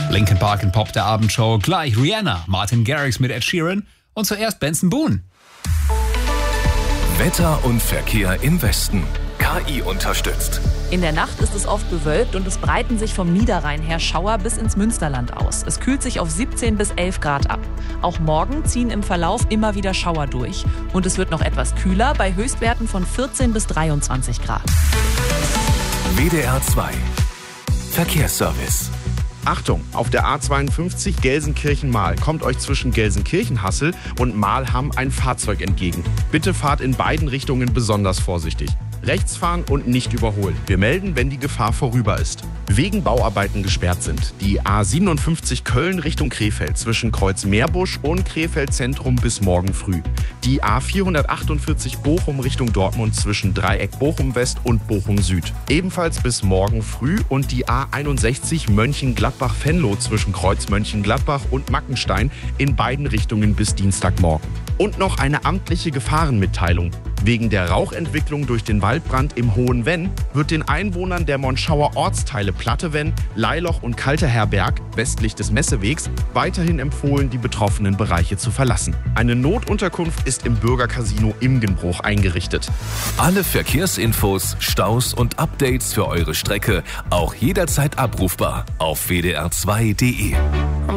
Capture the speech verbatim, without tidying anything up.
Linkin Park in Pop der Abendshow. Gleich Rihanna, Martin Garrix mit Ed Sheeran und zuerst Benson Boone. Wetter und Verkehr im Westen. K I unterstützt. In der Nacht ist es oft bewölkt und es breiten sich vom Niederrhein her Schauer bis ins Münsterland aus. Es kühlt sich auf siebzehn bis elf Grad ab. Auch morgen ziehen im Verlauf immer wieder Schauer durch. Und es wird noch etwas kühler bei Höchstwerten von vierzehn bis dreiundzwanzig Grad. W D R zwei Verkehrsservice. Achtung, auf der A zweiundfünfzig Gelsenkirchen-Mahl kommt euch zwischen Gelsenkirchen-Hassel und Mahlham ein Fahrzeug entgegen. Bitte fahrt in beiden Richtungen besonders vorsichtig. Rechts fahren und nicht überholen. Wir melden, wenn die Gefahr vorüber ist. Wegen Bauarbeiten gesperrt sind die A siebenundfünfzig Köln Richtung Krefeld zwischen Kreuz Meerbusch und Krefeld Zentrum bis morgen früh. Die A vierhundertachtundvierzig Bochum Richtung Dortmund zwischen Dreieck Bochum West und Bochum Süd. Ebenfalls bis morgen früh und die A einundsechzig Mönchengladbach-Venlo zwischen Kreuz Mönchengladbach und Mackenstein in beiden Richtungen bis Dienstagmorgen. Und noch eine amtliche Gefahrenmitteilung. Wegen der Rauchentwicklung durch den Waldbrand im Hohen Venn wird den Einwohnern der Monschauer Ortsteile Plattevenn, Leiloch und Kalterherberg westlich des Messewegs weiterhin empfohlen, die betroffenen Bereiche zu verlassen. Eine Notunterkunft ist im Bürgercasino Imgenbruch eingerichtet. Alle Verkehrsinfos, Staus und Updates für eure Strecke auch jederzeit abrufbar auf w d r zwei punkt d e.